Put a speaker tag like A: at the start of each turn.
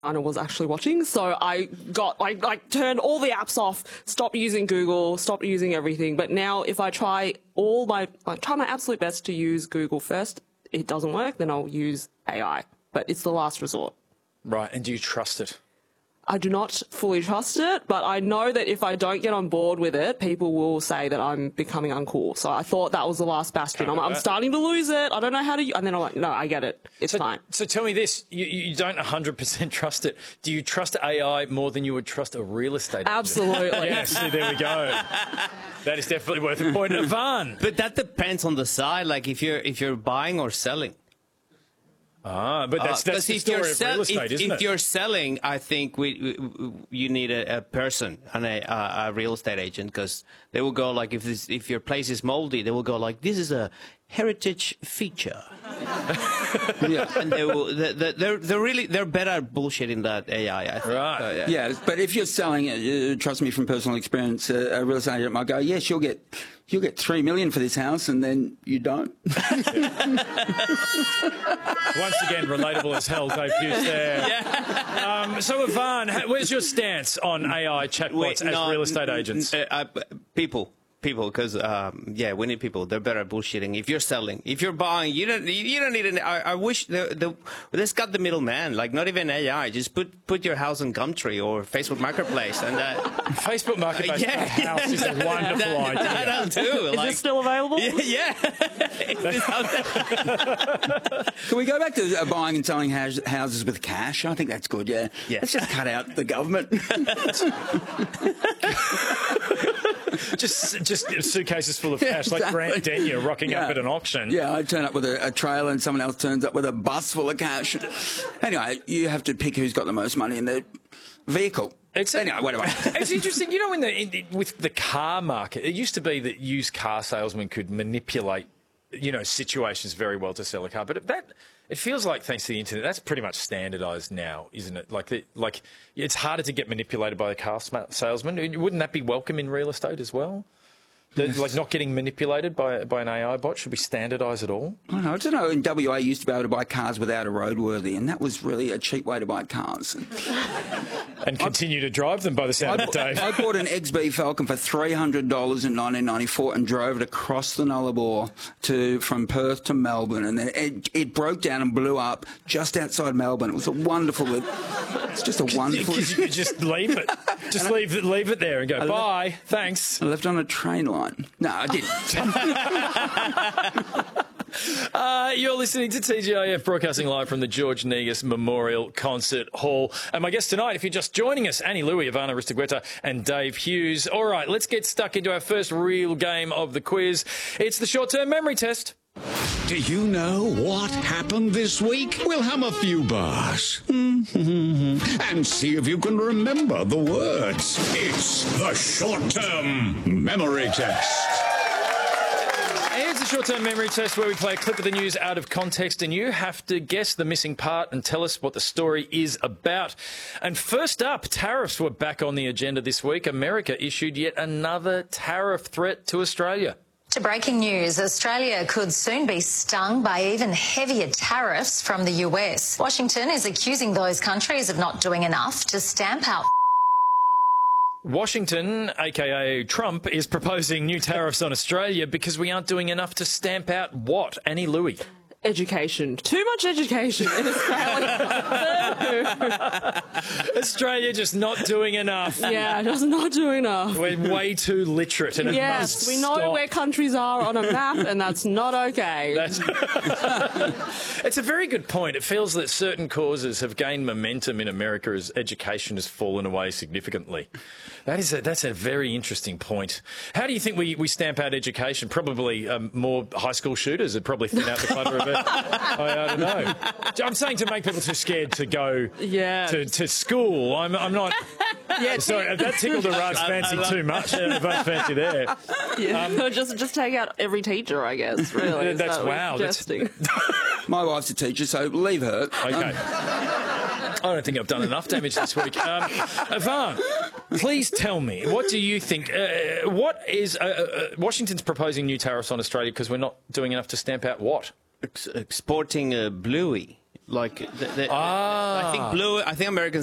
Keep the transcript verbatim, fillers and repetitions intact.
A: I was actually watching, so I got like like turned all the apps off, stopped using Google, stopped using everything. But now, if I try all my like try my absolute best to use Google first, it doesn't work. Then I'll use A I, but it's the last resort.
B: Right, and do you trust it?
A: I do not fully trust it, but I know that if I don't get on board with it, people will say that I'm becoming uncool. So I thought that was the last bastion. I'm, I'm starting to lose it. I don't know how to... And then I'm like, no, I get it. It's
B: so,
A: fine.
B: So tell me this. You, you don't one hundred percent trust it. Do you trust A I more than you would trust a real estate agent?
A: Absolutely.
B: Yes, there we go. That is definitely worth a point. Ivan.
C: But that depends on the side, like if you're, if you're buying or selling.
B: Ah, but that's,
C: uh,
B: that's the
C: if
B: story
C: you're
B: of
C: sell-
B: real estate,
C: if,
B: isn't
C: if
B: it?
C: you're selling, I think we, we you need a, a person and a, a, a real estate agent, because they will go like, if this, if your place is moldy, they will go like, this is a heritage feature. Yeah, and they will, they, they're they're really they're better at bullshitting that A I. I think.
B: Right.
C: So, yeah.
D: Yeah, but if you're selling it, uh, trust me from personal experience, uh, a real estate agent might go, yes, you'll get you'll get three million for this house, and then you don't.
B: Once again, relatable as hell, Dave Hughes there.
C: Yeah.
B: Um, so, Ivan, where's your stance on A I chatbots
C: Wait,
B: as
C: no,
B: real estate agents?
C: Uh, uh, people. People, because um, yeah, we need people. They're better at bullshitting. If you're selling, if you're buying, you don't you don't need an. I, I wish the the let's cut the middleman. Like not even A I. Just put put your house on Gumtree or Facebook Marketplace, and uh,
B: Facebook Marketplace
C: yeah,
B: house is a wonderful
C: that,
B: idea.
C: That'll do.
A: Is
C: like,
A: this still available?
C: Yeah. yeah.
D: Can we go back to uh, buying and selling house, houses with cash? I think that's good, yeah.
C: Yeah.
D: Let's just cut out the government.
B: just just suitcases full of cash,
D: Yeah,
B: like
D: exactly.
B: Grant Denyer rocking
D: Yeah.
B: up at an auction.
D: Yeah, I turn up with a, a trailer and someone else turns up with a bus full of cash. Anyway, you have to pick who's got the most money in their vehicle.
B: It's,
D: Anyway, wait, wait.
B: it's interesting, you know, in the, in, with the car market, it used to be that used car salesmen could manipulate, you know, situations very well to sell a car. But that, it feels like, thanks to the internet, that's pretty much standardised now, isn't it? Like, the, like it's harder to get manipulated by a car salesman. Wouldn't that be welcome in real estate as well? The, like not getting manipulated by by an A I bot? Should we standardise it all?
D: I don't know. I don't know. In W A, you used to be able to buy cars without a roadworthy, and that was really a cheap way to buy cars.
B: And continue to drive them by the sound
D: I,
B: of it, Dave.
D: I bought an X B Falcon for three hundred dollars in nineteen ninety-four and drove it across the Nullarbor to from Perth to Melbourne, and then it, it broke down and blew up just outside Melbourne. It was a wonderful. It's just a wonderful.
B: Because you could just leave it, just leave it, leave it there and go bye, thanks.
D: I left on a train line. No, I didn't.
B: Uh, you're listening to T G I F, broadcasting live from the George Negus Memorial Concert Hall. And my guest tonight, if you're just joining us, Annie Louie, Ivana Aristeguieta and Dave Hughes. All right, let's get stuck into our first real game of the quiz. It's the short-term memory test.
E: Do you know what happened this week? We'll hum a few bars and see if you can remember the words. It's the short-term memory test.
B: Here's the short-term memory test where we play a clip of the news out of context and you have to guess the missing part and tell us what the story is about. And first up, tariffs were back on the agenda this week. America issued yet another tariff threat to Australia.
F: To breaking news, Australia could soon be stung by even heavier tariffs from the U S. Washington is accusing those countries of not doing enough to stamp out.
B: Washington, aka Trump, is proposing new tariffs on Australia because we aren't doing enough to stamp out what? Annie Louie.
A: Education. Too much education in Australia.
B: Australia just not doing enough.
A: Yeah, just not doing enough.
B: We're way too literate and it
A: Yes,
B: must
A: we know
B: stop.
A: where countries are on a map, and that's not okay.
B: That's it's a very good point. It feels that certain causes have gained momentum in America as education has fallen away significantly. That is a, that's a very interesting point. How do you think we, we stamp out education? Probably um, more high school shooters would probably thin out the clutter of it. I, I don't know. I'm saying to make people too scared to go
A: Yeah.
B: to, to school. I'm, I'm not...
A: Yeah,
B: Sorry, that tickled Iran's fancy too much. Iran's fancy there.
A: Yeah. Um, just just take out every teacher, I guess. Really, is
B: That's
A: that what we're
B: wow. That's,
A: suggesting?
D: My wife's a teacher, so leave her.
B: okay. I don't think I've done enough damage this week. Um, Ivan, please tell me, what do you think? Uh, what is uh, uh, Washington's proposing new tariffs on Australia because we're not doing enough to stamp out what?
C: Ex- exporting uh, bluey. like the, the,
B: Ah.
C: I think blue. I think Americans